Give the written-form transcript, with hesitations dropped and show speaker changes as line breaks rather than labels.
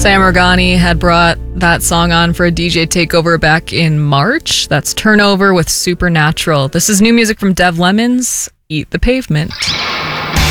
Sam Organi had brought that song on for a DJ takeover back in March. That's Turnover with Supernatural. This is new music from Dev Lemons, Eat the Pavement.